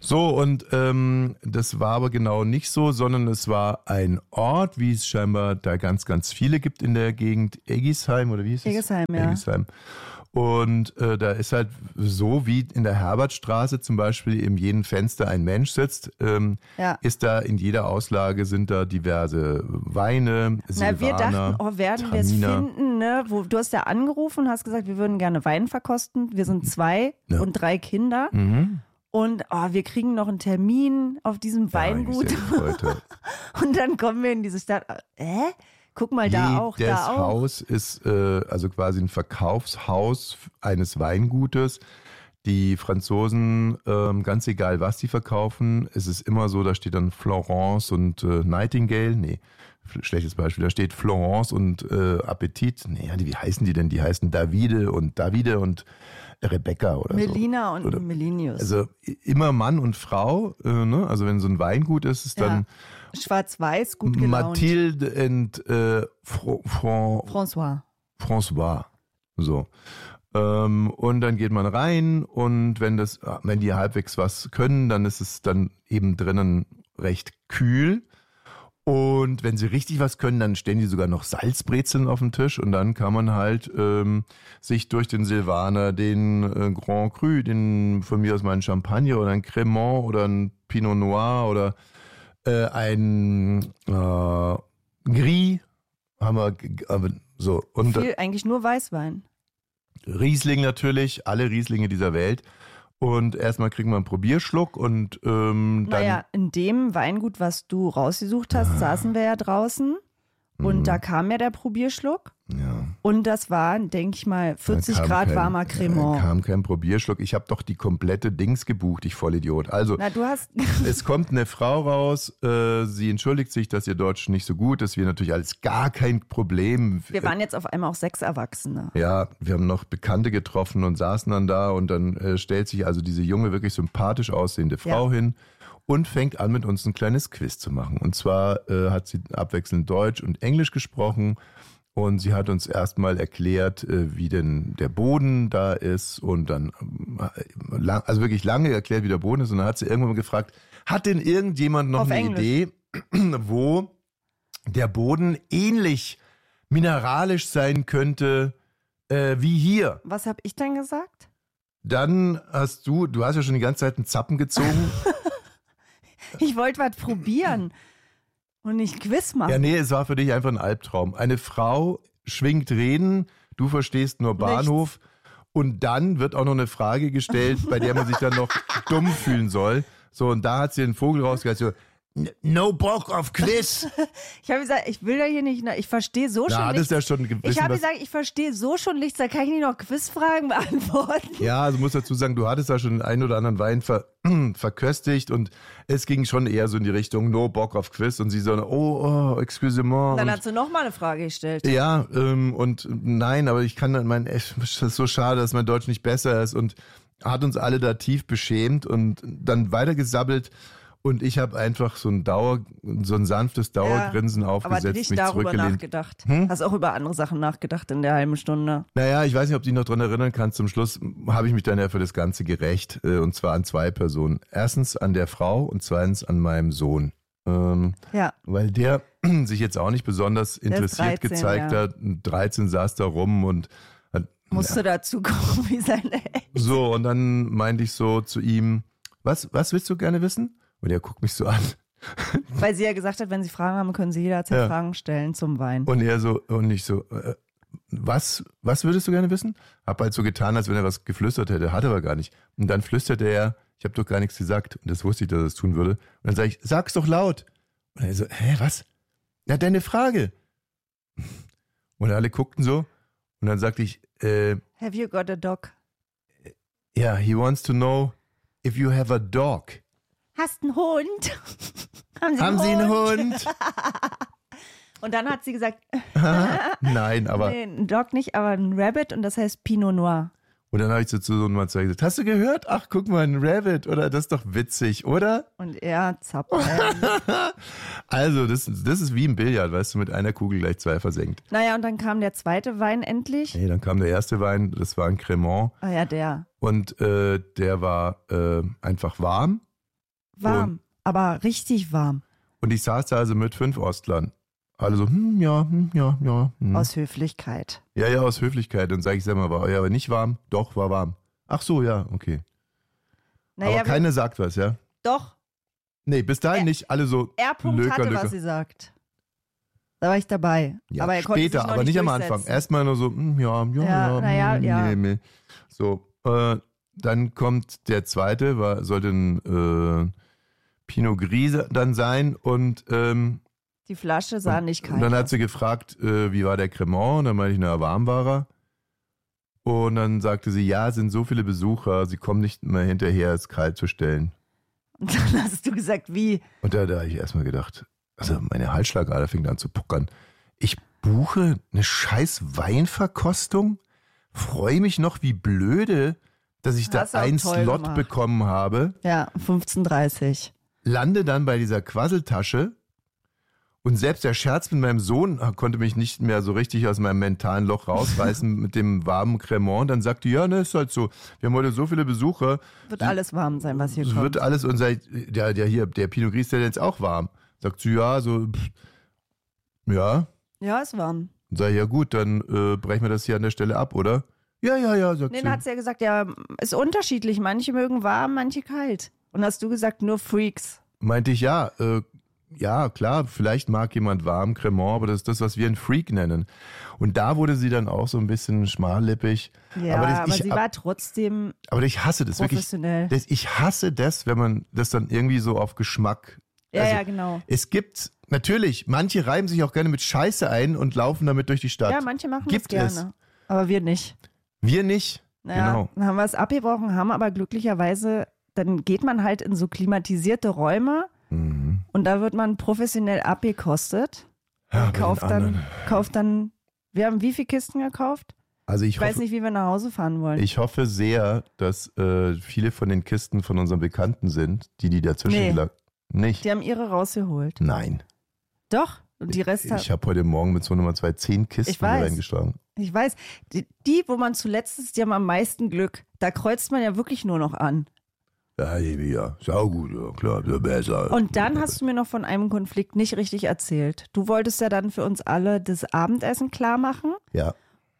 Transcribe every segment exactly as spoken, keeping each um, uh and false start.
So, und ähm, das war aber genau nicht so, sondern es war ein Ort, wie es scheinbar da ganz, ganz viele gibt in der Gegend. Eggisheim oder wie hieß es? Eggisheim, ja. Eggisheim. Und äh, da ist halt so, wie in der Herbertstraße zum Beispiel in jedem Fenster ein Mensch sitzt, ähm, Ja. ist da in jeder Auslage sind da diverse Weine, Silvaner, Na, wir dachten, oh, werden wir es Traminer. finden, ne? Wo, du hast ja angerufen und hast gesagt, wir würden gerne Wein verkosten. Wir sind zwei Ja. und drei Kinder. Mhm. Und oh, wir kriegen noch einen Termin auf diesem Weingut. Ja, ich sehr gefreut, Und dann kommen wir in diese Stadt. Äh? Guck mal, da auch, Jedes da auch. Haus ist äh, also quasi ein Verkaufshaus eines Weingutes. Die Franzosen, ähm, ganz egal was die verkaufen, es ist immer so, da steht dann Florence und äh, Nightingale. Nee, schlechtes Beispiel. Da steht Florence und äh, Appetit. Nee, wie heißen die denn? Die heißen Davide und Davide und Rebecca oder Melina so. und Oder, Melinius. also immer Mann und Frau. Äh, ne? Also wenn so ein Weingut ist, ist dann ja. Schwarz-Weiß, gut gelaunt. Mathilde und äh, Fr Fr François. François. So. Ähm, und dann geht man rein und wenn das, wenn die halbwegs was können, dann ist es dann eben drinnen recht kühl. Und wenn sie richtig was können, dann stellen die sogar noch Salzbrezeln auf den Tisch und dann kann man halt ähm, sich durch den Silvaner, den äh, Grand Cru, den von mir aus mal ein Champagner oder ein Cremant oder ein Pinot Noir oder äh, ein äh, Gris haben wir g- aber so und Viel, eigentlich nur Weißwein. Riesling natürlich, alle Rieslinge dieser Welt. Und erstmal kriegen wir einen Probierschluck und ähm, dann. Naja, in dem Weingut, was du rausgesucht hast, saßen wir ja draußen und Mhm. da kam ja der Probierschluck Ja, und das war, denke ich mal, vierzig da kam Grad kein, warmer Da Cremant. kam kein Probierschluck. Ich habe doch die komplette Dings gebucht, ich Vollidiot. Also, Na, du hast, es kommt eine Frau raus, äh, sie entschuldigt sich, dass ihr Deutsch nicht so gut ist. Wir natürlich alles gar kein Problem. wir waren jetzt auf einmal auch sechs Erwachsene. Ja, wir haben noch Bekannte getroffen und saßen dann da und dann äh, stellt sich also diese junge, wirklich sympathisch aussehende Frau Ja. hin und fängt an, mit uns ein kleines Quiz zu machen. Und zwar äh, hat sie abwechselnd Deutsch und Englisch gesprochen und sie hat uns erstmal erklärt, äh, wie denn der Boden da ist und dann, äh, lang, also wirklich lange erklärt, wie der Boden ist und dann hat sie irgendwann mal gefragt, hat denn irgendjemand noch Auf eine Englisch. Idee, wo der Boden ähnlich mineralisch sein könnte äh, wie hier? Was habe ich denn gesagt? Dann hast du, du hast ja schon die ganze Zeit einen Zappen gezogen. Ich wollte was probieren und nicht Quiz machen. Ja, nee, es war für dich einfach ein Albtraum. Eine Frau schwingt Reden, du verstehst nur Bahnhof und dann wird auch noch eine Frage gestellt, bei der man sich dann noch dumm fühlen soll. So, und da hat sie den Vogel rausgehört, so, no Bock auf Quiz. Ich habe gesagt, ich will da hier nicht, ich verstehe so Da schon hattest nichts. du ja schon gewissen, Ich habe was- gesagt, ich verstehe so schon nichts, da kann ich nicht noch Quizfragen beantworten. Ja, also muss dazu sagen, du hattest da schon den einen oder anderen Wein ver verköstigt und es ging schon eher so in die Richtung no Bock auf Quiz und sie so, oh, oh, excusez-moi. Dann und- hat sie nochmal eine Frage gestellt. Ja, ähm, und nein, aber ich kann dann mein, es ist so schade, dass mein Deutsch nicht besser ist und hat uns alle da tief beschämt und dann weitergesabbelt und ich habe einfach so ein Dauer, so ein sanftes Dauergrinsen Aber aufgesetzt, nicht mich darüber zurückgelehnt. nachgedacht. Hm? Hast auch über andere Sachen nachgedacht in der halben Stunde. Naja, ich weiß nicht, ob du dich noch dran erinnern kannst. Zum Schluss habe ich mich dann ja für das Ganze gerecht, äh, und zwar an zwei Personen. Erstens an der Frau und zweitens an meinem Sohn. Ähm, Ja. Weil der sich jetzt auch nicht besonders interessiert dreizehn, gezeigt ja. hat. dreizehn saß da rum und hat, Musste dazu kommen, wie seine. so, und dann meinte ich so zu ihm, was, was willst du gerne wissen? Und er guckt mich so an. Weil sie ja gesagt hat, wenn sie Fragen haben, können sie jederzeit Ja. Fragen stellen zum Wein. Und er so, und ich so, äh, was, was würdest du gerne wissen? Hab halt so getan, als wenn er was geflüstert hätte, hat aber gar nicht. Und dann flüsterte er, ich habe doch gar nichts gesagt. Und das wusste ich, dass er das tun würde. Und dann sage ich, sag's doch laut. Und er so, hä, was? Ja, deine Frage. Und alle guckten so. Und dann sagte ich, äh, Have you got a dog? ja, he wants to know if you have a dog. Hast einen Hund? Haben Sie Haben Sie einen Hund? Und dann hat sie gesagt, Nein, aber. nee, ein Dog nicht, aber ein Rabbit und das heißt Pinot Noir. Und dann habe ich so zu so einem Mann gesagt, hast du gehört? Ach, guck mal, ein Rabbit, oder? Das ist doch witzig, oder? Und er zappelt. Also, das, das ist wie im Billard, weißt du, mit einer Kugel gleich zwei versenkt. Naja, und dann kam der zweite Wein endlich. Nee, dann kam der erste Wein, das war ein Cremant. Ah ja, der. Und äh, der war äh, einfach warm. Warm, Und, aber richtig warm. und ich saß da also mit fünf Ostlern. Alle so, hm, ja, hm, ja, ja. Hm. Aus Höflichkeit. Ja, ja, aus Höflichkeit. Und sage ich, sag mal, war euer aber nicht warm? Doch, war warm. Ach so, ja, okay. Naja, aber keiner sagt was, ja? Doch, Nee, bis dahin Er- nicht. Alle so, R. Löker, hatte, Löker. was sie sagt. Da war ich dabei. ja, aber er konnte sich später, noch aber nicht am durchsetzen. Anfang. Erstmal nur so, hm, ja, ja, Ja, ja, na ja, hm, ja. nee, nee. So, äh, dann kommt der zweite, war, sollte ein äh, Pinot Gris dann sein und ähm, Die Flasche sah und, nicht und kalt dann hat aus. sie gefragt, äh, wie war der Cremant? Und dann meinte ich, na, warm war er. Und dann sagte sie, ja, es sind so viele Besucher, sie kommen nicht mehr hinterher, es kalt zu stellen. Und dann hast du gesagt, wie? Und da, da habe ich erstmal gedacht, also meine Halsschlagader fing an zu puckern. Ich buche eine scheiß Weinverkostung, freue mich noch wie blöde, dass ich da Hast du auch einen toll Slot gemacht. bekommen habe, Ja, fünfzehn Uhr dreißig. lande dann bei dieser Quasseltasche und selbst der Scherz mit meinem Sohn konnte mich nicht mehr so richtig aus meinem mentalen Loch rausreißen mit dem warmen Cremant. Dann sagte, ja, ne, ist halt so, wir haben heute so viele Besucher, Wird alles warm sein, was hier es kommt. wird alles, und sag ich, der, der hier, der Pinot Gris, der ist jetzt auch warm. Sagt sie, ja, so, pff, ja. Ja, ist warm. Und sag ich, ja gut, dann äh, brechen wir das hier an der Stelle ab, oder? Ja, ja, ja, sagt Nee, sie. dann hat sie ja gesagt, ja, ist unterschiedlich. Manche mögen warm, manche kalt. Und hast du gesagt, nur Freaks. Meinte ich, ja, äh, ja, klar, vielleicht mag jemand warm Cremant, aber das ist das, was wir einen Freak nennen. Und da wurde sie dann auch so ein bisschen schmallippig. Ja, aber aber, das, ich, sie war trotzdem aber ich hasse das wirklich. professionell. Das, ich hasse das, wenn man das dann irgendwie so auf Geschmack. ja, also, ja, genau. Es gibt, natürlich, manche reiben sich auch gerne mit Scheiße ein und laufen damit durch die Stadt. Ja, manche machen Gibt das es. gerne. Aber wir nicht. Wir nicht. Naja, Genau. dann haben wir es abgebrochen, haben aber glücklicherweise, dann geht man halt in so klimatisierte Räume Mhm. und da wird man professionell abgekostet. Ja, und bei kauft den dann, anderen. kauft dann, wir haben wie viele Kisten gekauft? Also ich, Ich weiß hoffe, nicht, wie wir nach Hause fahren wollen. ich hoffe sehr, dass äh, viele von den Kisten von unseren Bekannten sind, die die dazwischen Nee. gelagert. Nicht? Die haben ihre rausgeholt. Nein. Doch. Und die Rest hat, Ich habe heute Morgen mit so Nummer zwei zehn Kisten Ich weiß. reingeschlagen. ich weiß, die, die, wo man zuletzt ist, die haben am meisten Glück. Da kreuzt man ja wirklich nur noch an. Ja, ja, sau gut, ja, klar, ja, besser. Und dann hast du mir noch von einem Konflikt nicht richtig erzählt. Du wolltest ja dann für uns alle das Abendessen klar machen. Ja,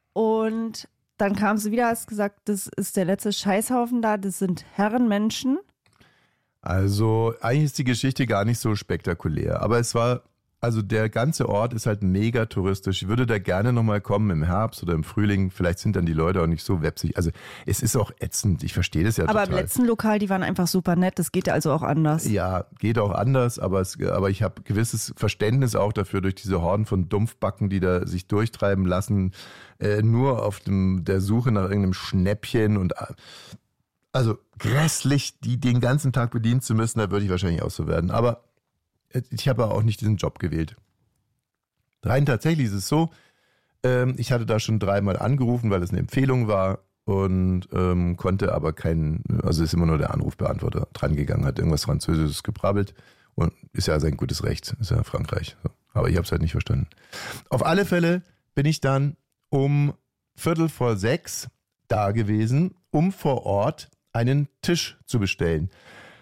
Und dann kamst du wieder, hast gesagt, das ist der letzte Scheißhaufen da, das sind Herrenmenschen. also eigentlich ist die Geschichte gar nicht so spektakulär, aber es war, also der ganze Ort ist halt mega touristisch. Ich würde da gerne nochmal kommen im Herbst oder im Frühling. Vielleicht sind dann die Leute auch nicht so websig. Also es ist auch ätzend, ich verstehe das ja Aber total. im letzten Lokal, die waren einfach super nett, das geht ja also auch anders. Ja, geht auch anders, aber, es, aber ich habe gewisses Verständnis auch dafür durch diese Horden von Dumpfbacken, die da sich durchtreiben lassen, äh, nur auf dem, der Suche nach irgendeinem Schnäppchen und äh, also grässlich, die den ganzen Tag bedienen zu müssen, da würde ich wahrscheinlich auch so werden. Aber äh, ich habe auch nicht diesen Job gewählt. Rein tatsächlich ist es so, ähm, ich hatte da schon dreimal angerufen, weil es eine Empfehlung war und ähm, konnte aber keinen, also ist immer nur der Anrufbeantworter dran gegangen, hat irgendwas Französisches gebrabbelt und ist ja sein gutes Recht, ist ja Frankreich. So. Aber ich habe es halt nicht verstanden. Auf alle Fälle bin ich dann um Viertel vor sechs da gewesen, um vor Ort einen Tisch zu bestellen.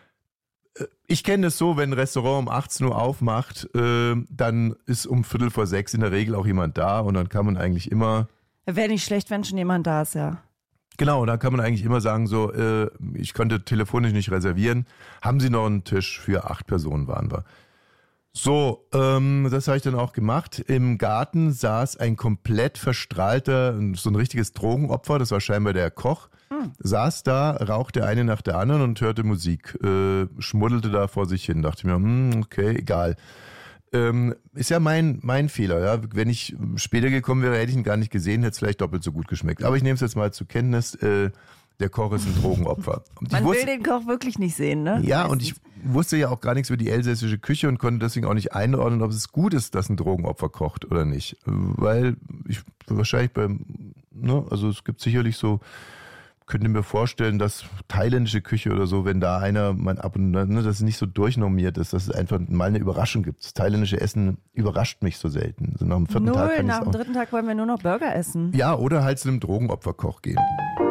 Ich kenne es so, wenn ein Restaurant um achtzehn Uhr aufmacht, äh, dann ist um Viertel vor sechs in der Regel auch jemand da und dann kann man eigentlich immer, Wäre nicht schlecht, wenn schon jemand da ist, ja. genau, da kann man eigentlich immer sagen, so, äh, ich konnte telefonisch nicht reservieren, haben Sie noch einen Tisch für acht Personen waren wir. So, ähm, das habe ich dann auch gemacht. Im Garten saß ein komplett verstrahlter, so ein richtiges Drogenopfer, das war scheinbar der Koch, Hm. saß da, rauchte eine nach der anderen und hörte Musik, äh, schmuddelte da vor sich hin. Dachte mir, hm, okay, egal. Ähm, ist ja mein, mein Fehler. Ja? Wenn ich später gekommen wäre, hätte ich ihn gar nicht gesehen, hätte es vielleicht doppelt so gut geschmeckt. Aber ich nehme es jetzt mal zur Kenntnis, äh, der Koch ist ein Drogenopfer. Und ich Man wusste, will den Koch wirklich nicht sehen, ne? ja, und ich wusste ja auch gar nichts über die elsässische Küche und konnte deswegen auch nicht einordnen, ob es gut ist, dass ein Drogenopfer kocht oder nicht. Weil ich wahrscheinlich beim, ne, also es gibt sicherlich so, könnte mir vorstellen, dass thailändische Küche oder so, wenn da einer mal ab und an, ne, dass es nicht so durchnormiert ist, dass es einfach mal eine Überraschung gibt. Das thailändische Essen überrascht mich so selten. Also nach dem vierten Null, Tag kann nach ich's dem auch, dritten Tag wollen wir nur noch Burger essen. ja, oder halt zu einem Drogenopferkoch gehen.